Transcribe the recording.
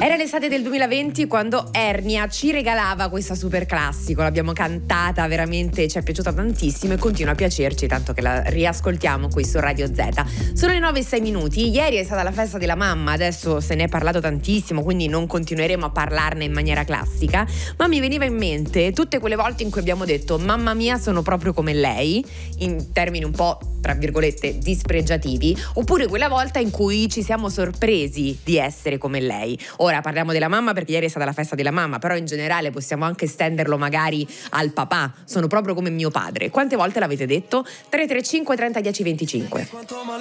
Era l'estate del 2020 quando Ernia ci regalava questa super classico, l'abbiamo cantata veramente, ci è piaciuta tantissimo e continua a piacerci, tanto che la riascoltiamo qui su Radio Z. Sono le 9:06. Ieri è stata la festa della mamma, adesso se ne è parlato tantissimo, quindi non continueremo a parlarne in maniera classica, ma mi veniva in mente tutte quelle volte in cui abbiamo detto mamma mia sono proprio come lei, in termini un po' tra virgolette dispregiativi, oppure quella volta in cui ci siamo sorpresi di essere come lei. Ora parliamo della mamma perché ieri è stata la festa della mamma, però in generale possiamo anche estenderlo magari al papà, sono proprio come mio padre. Quante volte l'avete detto? 335 30 10 25.